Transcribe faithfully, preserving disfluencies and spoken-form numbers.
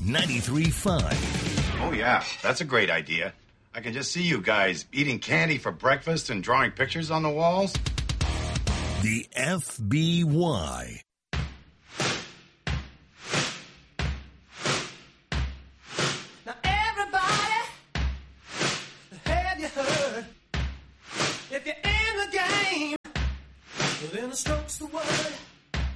ninety-three point five. Oh, yeah, that's a great idea. I can just see you guys eating candy for breakfast and drawing pictures on the walls. The F B Y. Now everybody, have you heard? If you're in the game, well, then the stroke's the word.